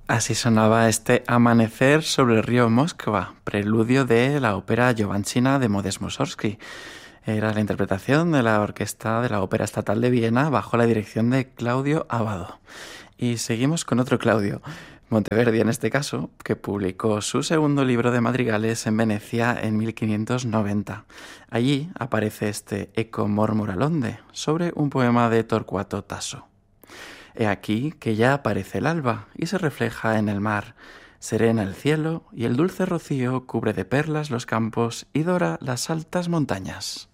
Así sonaba este Amanecer sobre el río Moskva, preludio de la ópera Giovansina de Modest Mussorgsky. Era la interpretación de la orquesta de la Ópera Estatal de Viena bajo la dirección de Claudio Abbado. Y seguimos con otro Claudio, Monteverdi en este caso, que publicó su segundo libro de madrigales en Venecia en 1590. Allí aparece este Eco Mormoralonde sobre un poema de Torquato Tasso. He aquí que ya aparece el alba y se refleja en el mar. Serena el cielo y el dulce rocío cubre de perlas los campos y dora las altas montañas.